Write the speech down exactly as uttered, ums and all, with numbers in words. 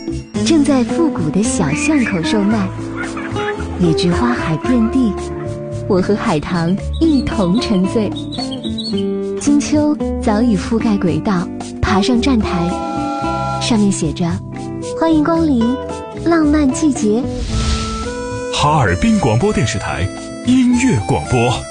正在复古的小巷口售卖。野菊花海遍地，我和海棠一同沉醉。金秋早已覆盖轨道，爬上站台，上面写着欢迎光临浪漫季节。 哈尔滨广播电视台音乐广播。